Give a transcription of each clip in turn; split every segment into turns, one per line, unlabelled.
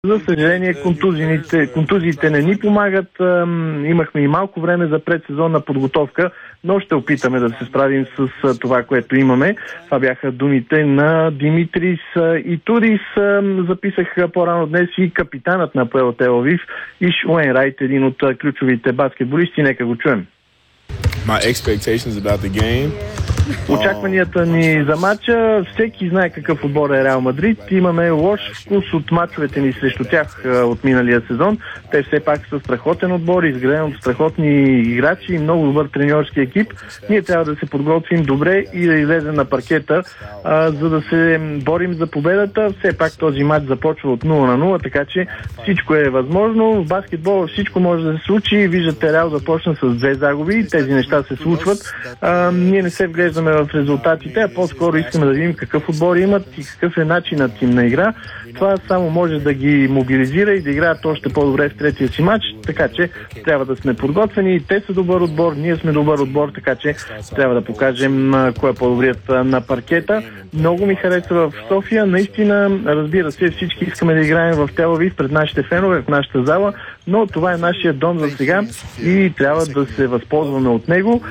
За съжаление, контузиите не ни помагат. Имахме и малко време за предсезонна подготовка, но ще опитаме да се справим с това, което имаме. Това бяха думите на Димитрис Итурис. Записах по-рано днес и капитанът на АПОЕЛ Тел Авив Иш Уейнрайт, един от ключовите баскетболисти. Нека го чуем.
My expectations about the game.
Очакванията ни за матча, всеки знае какъв отбор е Реал Мадрид. Имаме лош вкус от мачовете ни срещу тях от миналия сезон. Те все пак са страхотен отбор, изграден от страхотни играчи и много добър треньорски екип. Ние трябва да се подготвим добре и да излезем на паркета, за да се борим за победата. Все пак този матч започва от 0-0, така че всичко е възможно. В баскетбол всичко може да се случи. Виждате, Реал започна с 2 загуби. Тези неща се случват. Ние не се вглеждаме в резултатите, а по-скоро искаме да видим какъв отбор имат и какъв е начинът им на игра. Това само може да ги мобилизира и да играят още по-добре в третия си матч, така че трябва да сме подготвени. Те са добър отбор, ние сме добър отбор, така че трябва да покажем кой е по-добрият на паркета. Много ми харесва в София. Наистина, разбира се, всички искаме да играем в Тел Авив пред нашите фенове, в нашата зала, но това е нашия дом за сега и трябва да се възползваме от него.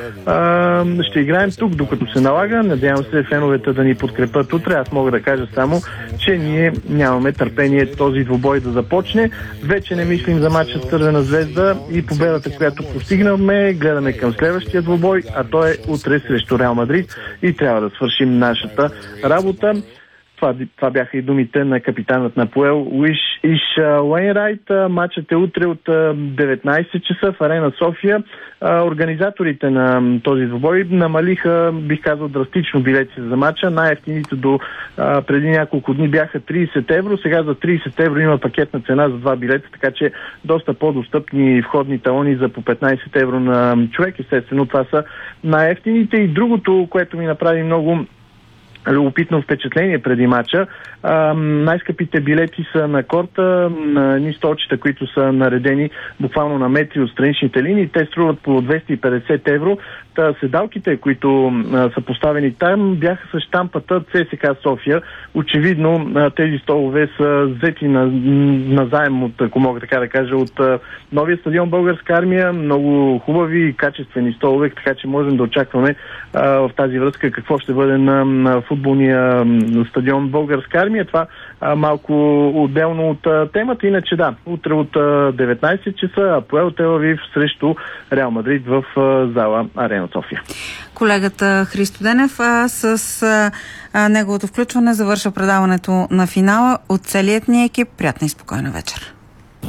Ще играем тук, докато се налага. Надявам се феновете да ни подкрепят утре. Аз мога да кажа само, че ние нямаме търпение този двубой да започне. Вече не мислим за матча с Цървена звезда и победата, която постигнахме. Гледаме към следващия двубой, а той е утре срещу Реал Мадрид и трябва да свършим нашата работа. Това бяха и думите на капитанът на АПОЕЛ Иш Уейнрайт. Матчът е утре от 19 часа в Арена София. Организаторите на този двубой намалиха, бих казал, драстично билети за матча. Най-евтините до преди няколко дни бяха 30 евро. Сега за 30 евро има пакетна цена за 2 билета, така че доста по-достъпни входни талони за по 15 евро на човек. Естествено, това са най-евтините. И другото, което ми направи много любопитно впечатление преди матча. Най-скъпите билети са на корта, на едни столчета, които са наредени буквално на метри от страничните линии. Те струват по 250 евро. Седалките, които са поставени там, бяха с щампата ЦСКА София. Очевидно тези столове са взети на заем от, ако мога така да кажа, от новия стадион Българска армия. Много хубави и качествени столове, така че можем да очакваме в тази връзка какво ще бъде на футболния стадион Българска армия. Това малко отделно от темата. Иначе да, утре от 19 часа АПОЕЛ Тел Авив срещу Реал Мадрид в зала Арена София.
Колегата Христо Денев с неговото включване завърша предаването на финала. От целият ни екип приятна и спокойна вечер.